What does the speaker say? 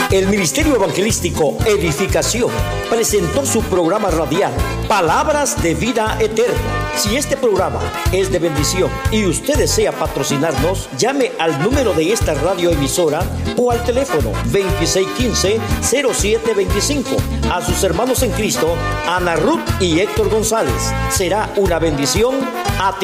El Ministerio Evangelístico Edificación presentó su programa radial Palabras de Vida Eterna. Si este programa es de bendición y usted desea patrocinarnos, llame al número de esta radioemisora o al teléfono 2615-0725 a sus hermanos en Cristo, Ana Ruth y Héctor González. Será una bendición a